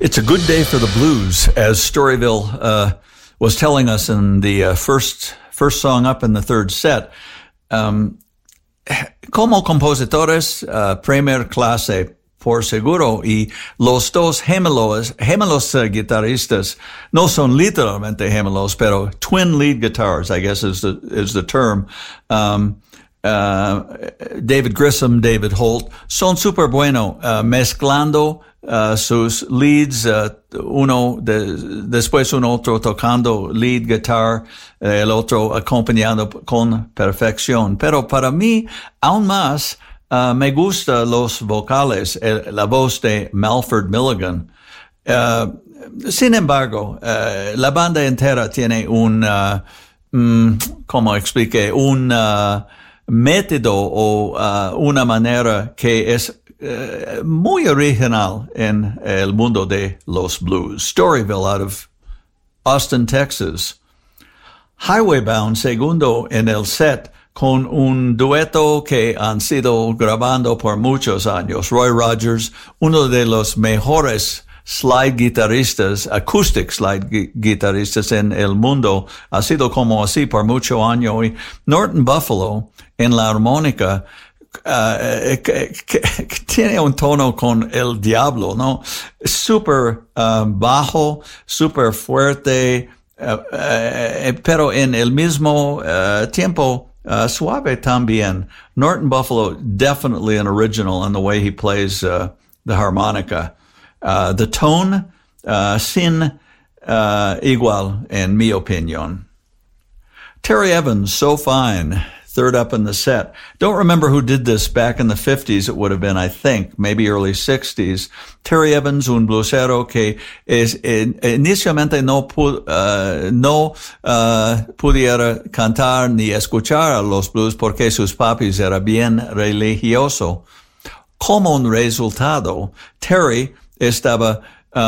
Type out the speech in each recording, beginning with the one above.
It's a good day for the blues, as Storyville was telling us in the first song up in the third set. Como compositores, primer clase, por seguro, y los dos gemelos guitarristas no son literalmente gemelos, pero twin lead guitars, I guess is the term. David Grissom, David Holt, son super bueno mezclando sus leads, después un otro tocando lead guitar, el otro acompañando con perfección. Pero para mí, aún más, me gustan los vocales, la voz de Malford Milligan. Sin embargo, la banda entera tiene ¿cómo expliqué? Un método o una manera que es muy original en el mundo de los blues. Storyville out of Austin, Texas. Highway Bound, segundo en el set, con un dueto que han sido grabando por muchos años. Roy Rogers, uno de los mejores slide guitarristas, acoustic slide guitarristas en el mundo, ha sido como así por mucho año. Y Norton Buffalo en la armónica, tiene un tono con el diablo, ¿no? Super bajo, super fuerte, pero en el mismo tiempo suave también. Norton Buffalo, definitely an original in the way he plays the harmonica. The tone, sin igual, en mi opinión. Terry Evans, So Fine, third up in the set. Don't remember who did this back in the 50s, it would have been, I think, maybe early 60s. Terry Evans, un bluesero que inicialmente no pudiera cantar ni escuchar a los blues porque sus papis era bien religioso. Como un resultado, Terry estaba,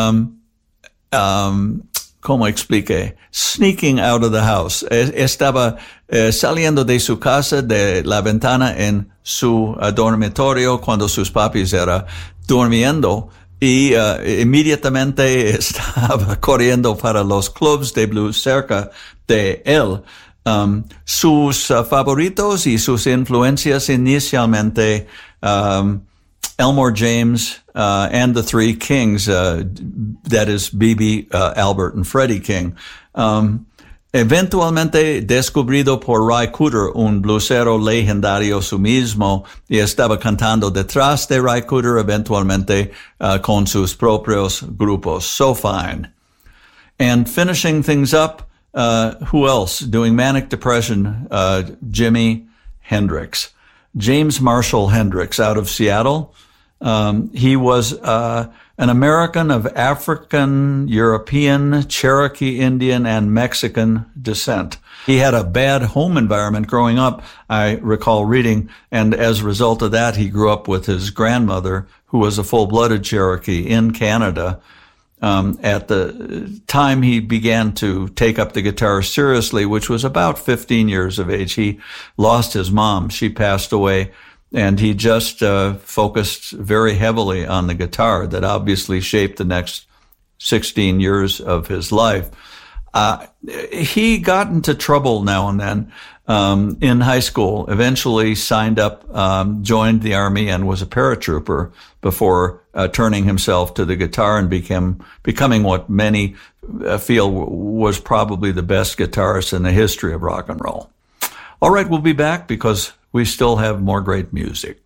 ¿cómo expliqué? Sneaking out of the house. Estaba saliendo de su casa, de la ventana en su dormitorio cuando sus papis era durmiendo y inmediatamente estaba corriendo para los clubs de blues cerca de él. Sus favoritos y sus influencias inicialmente, Elmore James and the Three Kings, that is B.B., Albert, and Freddie King. Eventualmente descubrido por Ry Cooder, un bluesero legendario su mismo, y estaba cantando detrás de Ry Cooder eventualmente con sus propios grupos. So Fine. And finishing things up, who else? Doing Manic Depression, Jimi Hendrix. James Marshall Hendrix out of Seattle. He was an American of African, European, Cherokee Indian, and Mexican descent. He had a bad home environment growing up, I recall reading, and as a result of that, he grew up with his grandmother, who was a full-blooded Cherokee in Canada. At the time he began to take up the guitar seriously, which was about 15 years of age, he lost his mom. She passed away. And he just focused very heavily on the guitar that obviously shaped the next 16 years of his life. He got into trouble now and then in high school, eventually signed up, joined the Army, and was a paratrooper before turning himself to the guitar and becoming what many feel was probably the best guitarist in the history of rock and roll. All right, we'll be back because we still have more great music.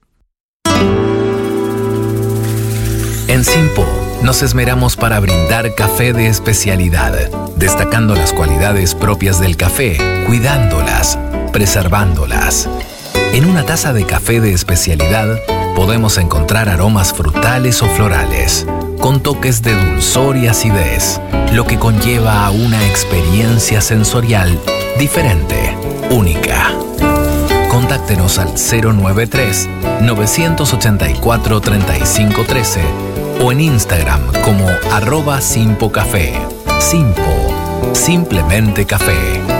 En Simpo nos esmeramos para brindar café de especialidad, destacando las cualidades propias del café, cuidándolas, preservándolas. En una taza de café de especialidad podemos encontrar aromas frutales o florales, con toques de dulzor y acidez, lo que conlleva a una experiencia sensorial diferente, única. Contáctenos al 093-984-3513 o en Instagram como @simpocafé. Simpo, simplemente café.